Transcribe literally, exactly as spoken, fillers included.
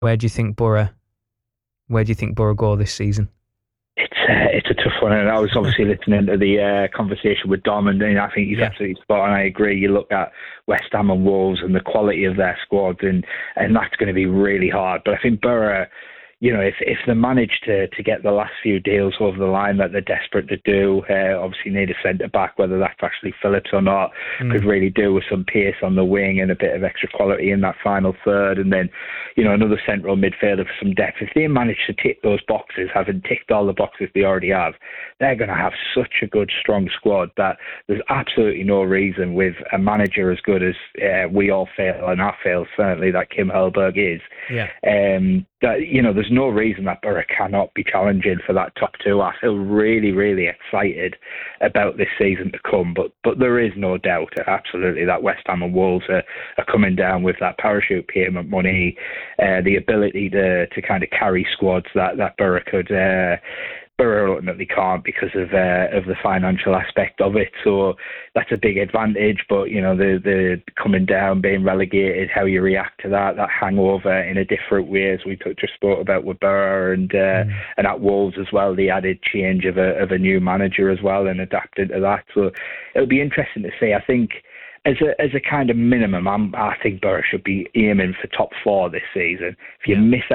Where do you think Borough? Where do you think Borough go this season? It's uh, it's a tough one, and I was obviously listening to the uh, conversation with Dom, and, and I think he's Yeah. absolutely spot on. I agree. You look at West Ham and Wolves and the quality of their squad, and and that's going to be really hard. But I think Borough, you know, if if they manage to to get the last few deals over the line that they're desperate to do, uh, obviously need a centre back, whether that's actually Phillips or not, Mm. could really do with some pace on the wing and a bit of extra quality in that final third, and then, you know, another central midfielder for some depth. If they manage to tick those boxes, having ticked all the boxes they already have, they're going to have such a good, strong squad that there's absolutely no reason, with a manager as good as uh, we all feel, and I feel certainly that Kim Hellberg is, Yeah. um, that, you know, there's no reason that Borough cannot be challenging for that top two. I feel really, really excited about this season to come, but but there is no doubt, absolutely, that West Ham and Wolves are, are coming down with that parachute payment money, uh, the ability to to kind of carry squads that, that Borough could... Uh, Borough ultimately can't because of uh, of the financial aspect of it, so that's a big advantage. But you know, the the coming down, being relegated, how you react to that, that hangover in a different way, as we just spoke about with Borough, and uh, mm. and at Wolves as well, the added change of a of a new manager as well, and adapting to that. So it'll be interesting to see. I think, As a as a kind of minimum, I'm, I think Borough should be aiming for top four this season. If you yeah. miss